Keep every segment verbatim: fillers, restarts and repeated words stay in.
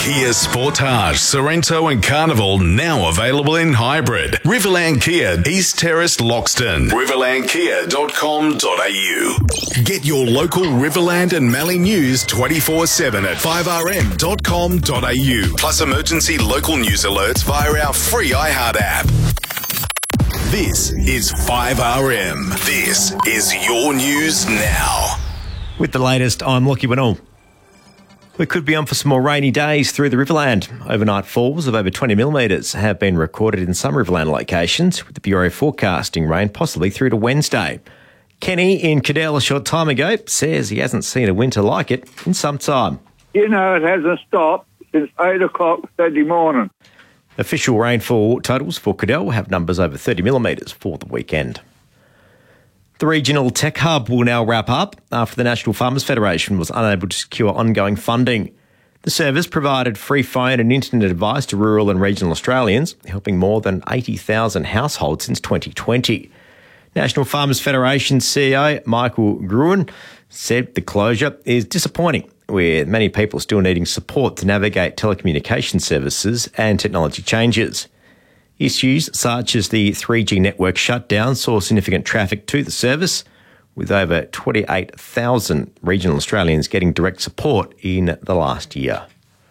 Kia Sportage, Sorrento and Carnival now available in hybrid. Riverland Kia, East Terrace, Loxton. riverland kia dot com dot a u. Get your local Riverland and Mallee news twenty-four seven at five r m dot com dot a u. Plus emergency local news alerts via our free iHeart app. This is five R M. This is your news now. With the latest, I'm Lockie Winnell. We could be on for some more rainy days through the Riverland. Overnight falls of over twenty millimetres have been recorded in some Riverland locations, with the Bureau forecasting rain possibly through to Wednesday. Kenny in Cadell a short time ago says he hasn't seen a winter like it in some time. You know, it hasn't stopped since eight o'clock Saturday morning. Official rainfall totals for Cadell have numbers over thirty millimetres for the weekend. The Regional Tech Hub will now wrap up after the National Farmers Federation was unable to secure ongoing funding. The service provided free phone and internet advice to rural and regional Australians, helping more than eighty thousand households since twenty twenty. National Farmers Federation C E O Michael Gruen said the closure is disappointing, with many people still needing support to navigate telecommunication services and technology changes. Issues such as the three G network shutdown saw significant traffic to the service, with over twenty-eight thousand regional Australians getting direct support in the last year.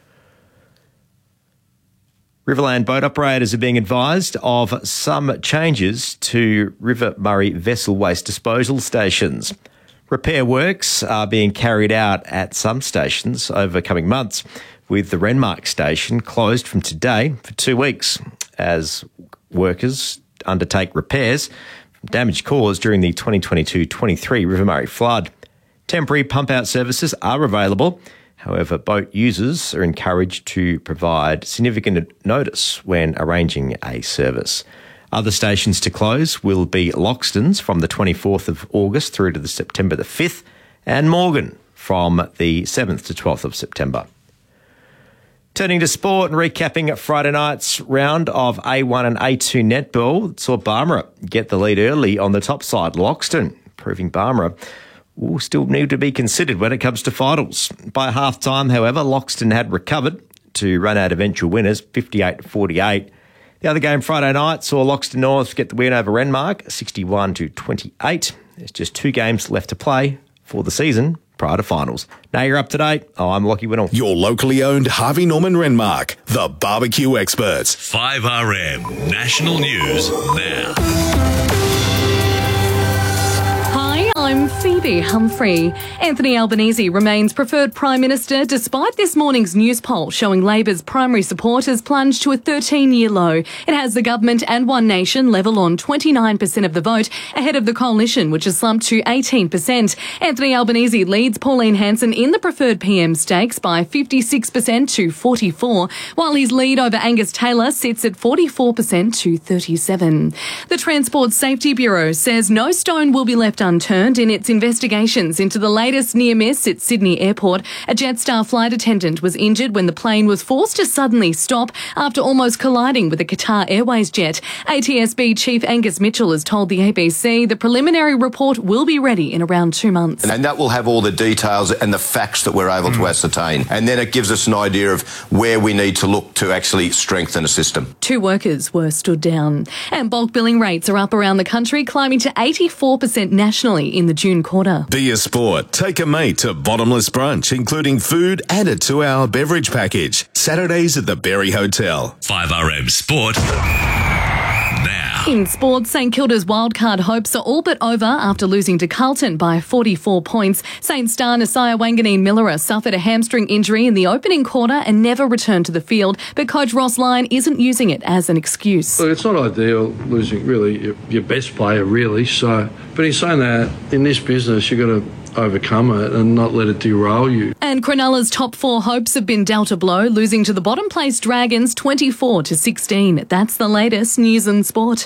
Riverland boat operators are being advised of some changes to River Murray vessel waste disposal stations. Repair works are being carried out at some stations over coming months, with the Renmark station closed from today for two weeks as workers undertake repairs from damage caused during the twenty twenty-two twenty-three River Murray flood. Temporary pump-out services are available. However, boat users are encouraged to provide significant notice when arranging a service. Other stations to close will be Loxton's from the twenty-fourth of August through to the September the fifth, and Morgan from the seventh to twelfth of September. Turning to sport and recapping Friday night's round of A one and A two netball, saw Barmera get the lead early on the top side, Loxton, proving Barmera will still need to be considered when it comes to finals. By half-time, however, Loxton had recovered to run out eventual winners, fifty-eight to forty-eight. The other game Friday night saw Loxton North get the win over Renmark, sixty-one to twenty-eight. There's just two games left to play for the season prior to finals. Now you're up to date. Oh, I'm Lockie Winnell. Your locally owned Harvey Norman Renmark, the barbecue experts. five R M National News now. I'm Phoebe Humphrey. Anthony Albanese remains preferred Prime Minister despite this morning's news poll showing Labor's primary support has plunged to a thirteen-year low. It has the government and One Nation level on twenty-nine percent of the vote, ahead of the coalition, which has slumped to eighteen percent. Anthony Albanese leads Pauline Hanson in the preferred P M stakes by fifty-six percent to forty-four, while his lead over Angus Taylor sits at forty-four percent to thirty-seven. The Transport Safety Bureau says no stone will be left unturned in its investigations into the latest near miss at Sydney Airport. A Jetstar flight attendant was injured when the plane was forced to suddenly stop after almost colliding with a Qatar Airways jet. A T S B Chief Angus Mitchell has told the A B C the preliminary report will be ready in around two months. And that will have all the details and the facts that we're able mm. to ascertain. And then it gives us an idea of where we need to look to actually strengthen a system. Two workers were stood down. And bulk billing rates are up around the country, climbing to eighty-four percent nationally in the June quarter. Be a sport. Take a mate to Bottomless Brunch, including food and a two-hour beverage package. Saturdays at the Berry Hotel. five R M Sport now. In sports, St Kilda's wildcard hopes are all but over after losing to Carlton by forty-four points. Saint star Nasiah Wanganeen-Millerer suffered a hamstring injury in the opening quarter and never returned to the field, but coach Ross Lyon isn't using it as an excuse. Look, it's not ideal losing really your, your best player, really. So, but he's saying that in this business you've got to overcome it and not let it derail you. And Cronulla's top four hopes have been dealt a blow, losing to the bottom place Dragons twenty-four to sixteen. That's the latest news and sport.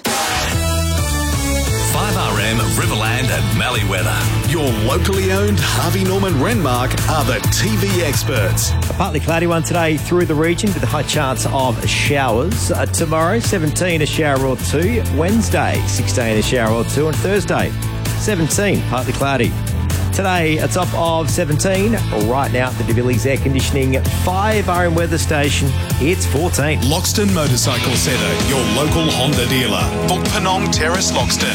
five R M Riverland and Mallee weather. Your locally owned Harvey Norman Renmark are the T V experts. A partly cloudy one today through the region with a high chance of showers. Uh, tomorrow, seventeen, a shower or two. Wednesday, sixteen, a shower or two. And Thursday, seventeen, partly cloudy. Today, a top of seventeen. Right now at the DeVillies Air Conditioning five R M weather station, it's fourteen. Loxton Motorcycle Centre, your local Honda dealer. For Penong Terrace, Loxton.